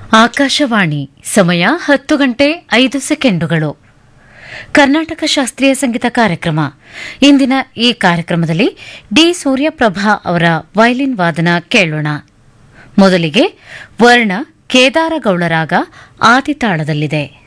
ಆಕಾಶವಾಣಿ ಸಮಯ 10:05 ಕರ್ನಾಟಕ ಶಾಸ್ತ್ರೀಯ ಸಂಗೀತ ಕಾರ್ಯಕ್ರಮ. ಇಂದಿನ ಈ ಕಾರ್ಯಕ್ರಮದಲ್ಲಿ ಡಿ ಸೂರ್ಯಪ್ರಭಾ ಅವರ ವಯಲಿನ್ ವಾದನ ಕೇಳೋಣ. ಮೊದಲಿಗೆ ವರ್ಣ ಕೇದಾರಗೌಳ ರಾಗ ಆದಿತಾಳದಲ್ಲಿದೆ.